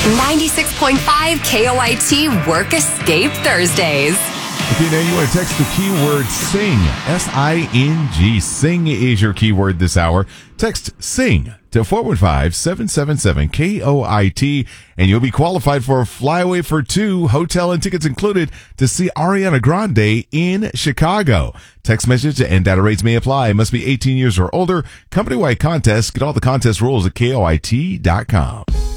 96.5 KOIT Work Escape Thursdays. Okay, now you want to text the keyword SING, S-I-N-G. SING is your keyword this hour. Text SING to 415-777-KOIT, and you'll be qualified for a flyaway for two, hotel and tickets included, to see Ariana Grande in Chicago. Text message and data rates may apply. Must be 18 years or older. Company-wide contest. Get all the contest rules at KOIT.com.